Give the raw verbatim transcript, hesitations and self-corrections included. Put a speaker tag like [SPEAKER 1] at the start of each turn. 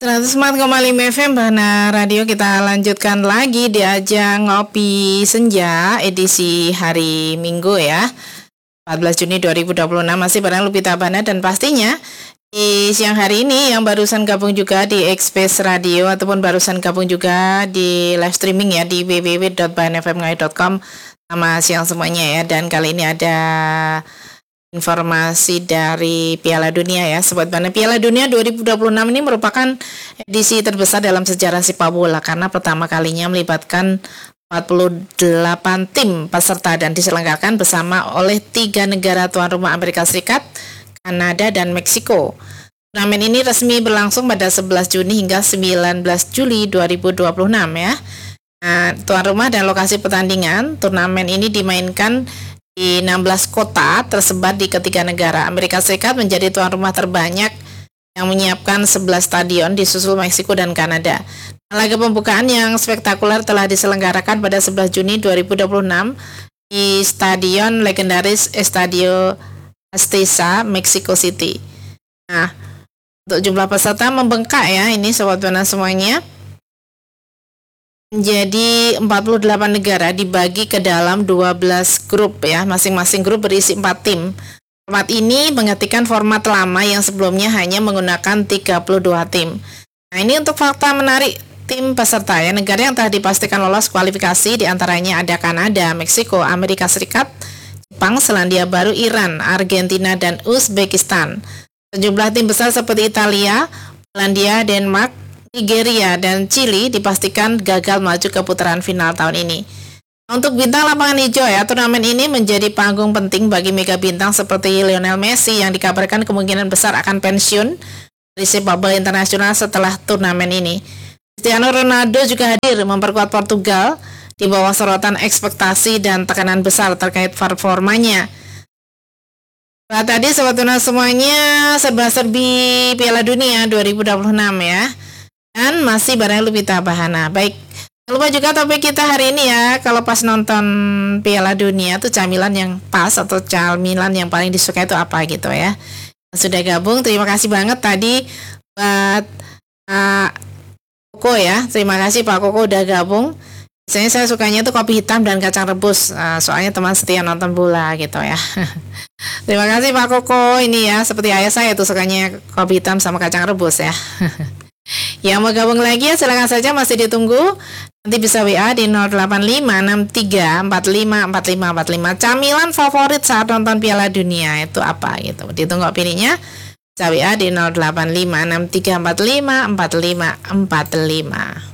[SPEAKER 1] seratus empat koma lima F M Bahana Radio. Kita lanjutkan lagi di ajang Ngopi Senja edisi hari Minggu ya, empat belas Juni dua ribu dua puluh enam. Masih bareng Lupita Bahana, dan pastinya di siang hari ini yang barusan gabung juga di Express Radio ataupun barusan gabung juga di live streaming ya di w w w dot bahana f m ngawi dot com. Selamat siang semuanya ya. Dan kali ini ada informasi dari Piala Dunia ya, Sobat Bahana. Piala Dunia dua ribu dua puluh enam ini merupakan edisi terbesar dalam sejarah sepak bola karena pertama kalinya melibatkan empat puluh delapan tim peserta dan diselenggarakan bersama oleh tiga negara tuan rumah, Amerika Serikat, Kanada, dan Meksiko. Turnamen ini resmi berlangsung pada sebelas Juni hingga sembilan belas Juli dua ribu dua puluh enam ya. Nah, tuan rumah dan lokasi pertandingan turnamen ini dimainkan di enam belas kota tersebar di ketiga negara. Amerika Serikat menjadi tuan rumah terbanyak yang menyiapkan sebelas stadion, disusul Meksiko dan Kanada. Laga pembukaan yang spektakuler telah diselenggarakan pada sebelas Juni dua ribu dua puluh enam di stadion legendaris Estadio Azteca, Mexico City. Nah, untuk jumlah peserta membengkak ya, ini Sobat Bahana semuanya. Jadi empat puluh delapan negara dibagi ke dalam dua belas grup ya, masing-masing grup berisi empat tim. Format ini menggantikan format lama yang sebelumnya hanya menggunakan tiga puluh dua tim. Nah, ini untuk fakta menarik tim peserta ya. Negara yang telah dipastikan lolos kualifikasi diantaranya ada Kanada, Meksiko, Amerika Serikat, Jepang, Selandia Baru, Iran, Argentina, dan Uzbekistan. Sejumlah tim besar seperti Italia, Polandia, Denmark, Nigeria, dan Chili dipastikan gagal maju ke putaran final tahun ini. Untuk bintang lapangan hijau ya, turnamen ini menjadi panggung penting bagi mega bintang seperti Lionel Messi yang dikabarkan kemungkinan besar akan pensiun dari sepak bola internasional setelah turnamen ini. Cristiano Ronaldo juga hadir memperkuat Portugal di bawah sorotan ekspektasi dan tekanan besar terkait performanya. Nah, tadi Sobat Bahana semuanya serba-serbi Piala Dunia dua ribu dua puluh enam ya. Dan masih bareng Lupita Bahana. Baik, jangan lupa juga topik kita hari ini ya. Kalau pas nonton Piala Dunia tuh camilan yang pas atau camilan yang paling disukai itu apa gitu ya. Sudah gabung, terima kasih banget tadi buat uh, Koko ya. Terima kasih Pak Koko udah gabung. Biasanya saya sukanya tuh kopi hitam dan kacang rebus, uh, soalnya teman setia nonton bola gitu ya. Terima kasih Pak Koko. Ini ya, seperti ayah saya tuh sukanya kopi hitam sama kacang rebus ya. Yang mau gabung lagi ya silakan saja, masih ditunggu. Nanti bisa W A di nol delapan lima enam tiga empat lima empat lima empat lima. Camilan favorit saat nonton Piala Dunia itu apa gitu. Ditunggu opininya. Bisa W A di nol delapan lima enam tiga empat lima empat lima empat lima.